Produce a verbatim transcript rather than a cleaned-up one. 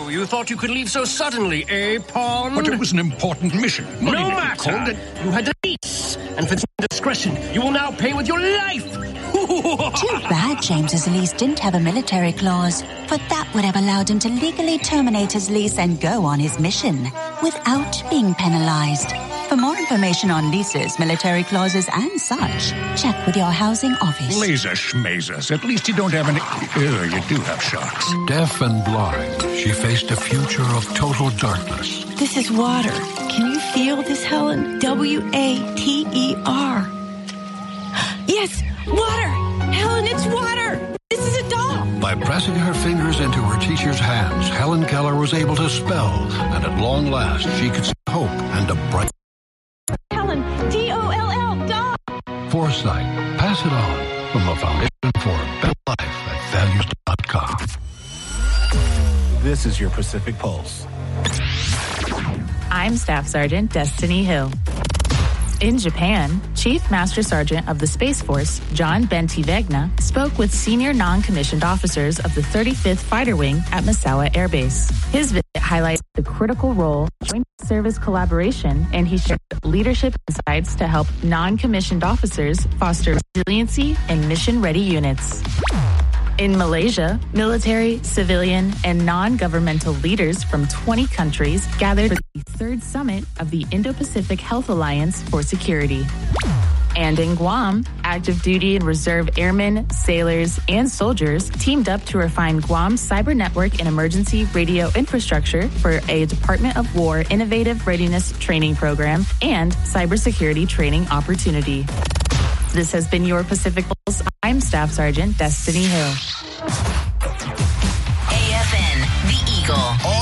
So, you thought you could leave so suddenly, eh, Pond? But it was an important mission. No Molyneux matter. called it. You had a lease, and for this indiscretion, you will now pay with your life. Too bad James's lease didn't have a military clause, for that would have allowed him to legally terminate his lease and go on his mission without being penalized. For more information on leases, military clauses, and such, check with your housing office. Laser schmazers. At least you don't have any... Oh, you do have sharks. Deaf and blind, she faced a future of total darkness. This is water. Can you feel this, Helen? W A T E R. Yes, water! Helen, it's water! This is a doll! By pressing her fingers into her teacher's hands, Helen Keller was able to spell, and at long last, she could see hope and a bright... Helen, D O L L, doll! Foresight. Pass it on from the Foundation for a Better Life at values dot com. This is your Pacific Pulse. I'm Staff Sergeant Destiny Hill. In Japan, Chief Master Sergeant of the Space Force, John Bentivegna, spoke with senior non-commissioned officers of the thirty-fifth Fighter Wing at Misawa Air Base. His visit highlights the critical role of joint service collaboration, and he shared leadership insights to help non-commissioned officers foster resiliency and mission-ready units. In Malaysia, military, civilian, and non-governmental leaders from twenty countries gathered for the third summit of the Indo-Pacific Health Alliance for Security. And in Guam, active duty and reserve airmen, sailors, and soldiers teamed up to refine Guam's cyber network and emergency radio infrastructure for a Department of War innovative readiness training program and cybersecurity training opportunity. This has been your Pacific Pulse. I'm Staff Sergeant Destiny Hill. A F N, The Eagle.